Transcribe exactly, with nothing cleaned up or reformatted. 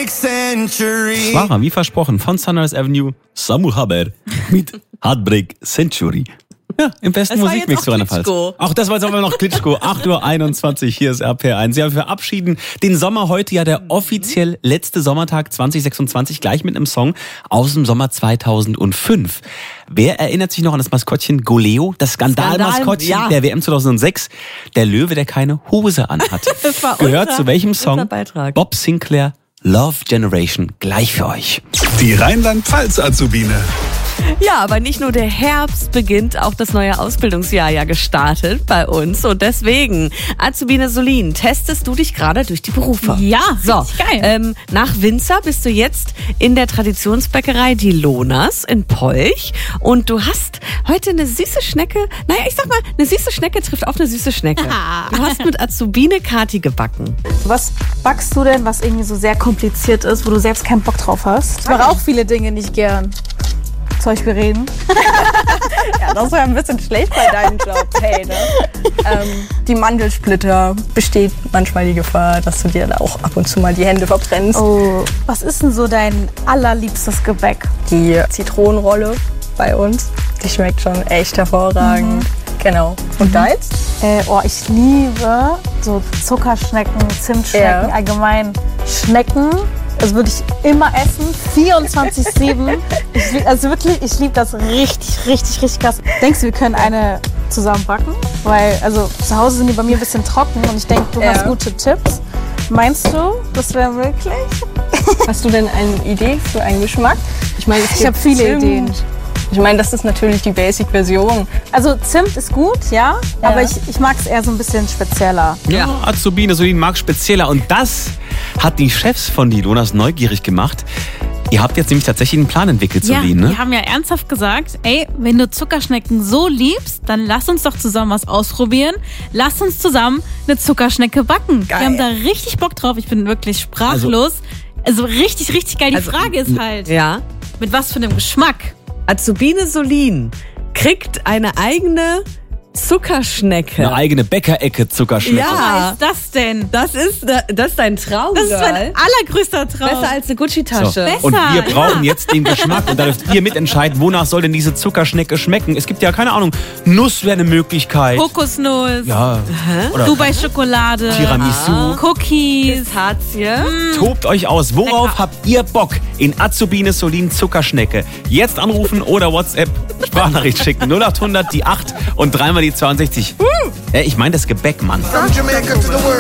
War wie versprochen von Sunrise Avenue, Samu Haber mit Heartbreak Century. Ja, im besten Musikmix zu Rheinland-Pfalz. Auch das war jetzt aber noch Klitschko. acht Uhr einundzwanzig, hier ist R P R eins. Ja, wir verabschieden den Sommer heute, ja der offiziell letzte Sommertag zwanzig sechsundzwanzig, gleich mit einem Song aus dem Sommer zweitausendfünf. Wer erinnert sich noch an das Maskottchen Goleo, das Skandalmaskottchen Skandal, ja. der W M zweitausendsechs? Der Löwe, der keine Hose anhatte. Das war Gehört unser, zu welchem Song? Bob Sinclair, Love Generation, gleich für euch. Die Rheinland-Pfalz-Azubine. Ja, aber nicht nur der Herbst beginnt, auch das neue Ausbildungsjahr ja gestartet bei uns. Und deswegen, Azubine Solin, testest du dich gerade durch die Berufe? Ja, so, geil. Ähm, nach Winzer bist du jetzt in der Traditionsbäckerei Die Lohners in Polch. Und du hast heute eine süße Schnecke, naja, ich sag mal, eine süße Schnecke trifft auf eine süße Schnecke. Du hast mit Azubine Kati gebacken. Was backst du denn, was irgendwie so sehr kompliziert ist, wo du selbst keinen Bock drauf hast? Ich mache auch viele Dinge nicht gern. Zum Beispiel reden. Ja, das wäre ein bisschen schlecht bei deinem Job. Hey, ne? ähm, die Mandelsplitter besteht manchmal die Gefahr, dass du dir da auch ab und zu mal die Hände verbrennst. Oh. Was ist denn so dein allerliebstes Gebäck? Die Zitronenrolle bei uns. Die schmeckt schon echt hervorragend. Mhm. Genau. Und mhm. deins? Äh, oh, ich liebe so Zuckerschnecken, Zimtschnecken, ja. allgemein Schnecken. Das würde ich immer essen, vierundzwanzig sieben. Also wirklich, ich liebe das richtig, richtig, richtig krass. Denkst du, wir können eine zusammen backen? Weil, also zu Hause sind die bei mir ein bisschen trocken und ich denke, du ja. hast gute Tipps. Meinst du, das wäre möglich? Hast du denn eine Idee für einen Geschmack? Ich meine, ich habe viele Zimt. Ideen. Ich meine, das ist natürlich die Basic-Version. Also Zimt ist gut, ja, ja. aber ich, ich mag es eher so ein bisschen spezieller. Ja, Azubine Solin mag spezieller und das hat die Chefs von Die Lohners neugierig gemacht. Ihr habt jetzt nämlich tatsächlich einen Plan entwickelt, ja, Solin, ne? Die haben ja ernsthaft gesagt, ey, wenn du Zuckerschnecken so liebst, dann lass uns doch zusammen was ausprobieren. Lass uns zusammen eine Zuckerschnecke backen. Geil. Wir haben da richtig Bock drauf. Ich bin wirklich sprachlos. Also, also richtig, richtig geil. Die also, Frage ist halt, ja? mit was für einem Geschmack? Azubine Solin kriegt eine eigene Zuckerschnecke. Eine eigene Bäckerecke Zuckerschnecke. Ja. Was ist das denn? Das ist, das ist dein Traum, Das ist mein allergrößter Traum. Besser als eine Gucci-Tasche. So. Und wir brauchen ja. jetzt den Geschmack. Und da dürft ihr mitentscheiden, wonach soll denn diese Zuckerschnecke schmecken. Es gibt ja, keine Ahnung, Nuss wäre eine Möglichkeit. Kokosnuss. Ja. Oder Dubai-Schokolade. Tiramisu. Ah. Cookies. Pistazie. Mm. Tobt euch aus. Worauf Lecker. habt ihr Bock in Azubine Solin Zuckerschnecke? Jetzt anrufen oder WhatsApp Sprachnachricht schicken. null acht hundert die acht und dreimal die zweiundsechzig. Uh. Ich meine das Gebäck, Mann. From Jamaica to the world.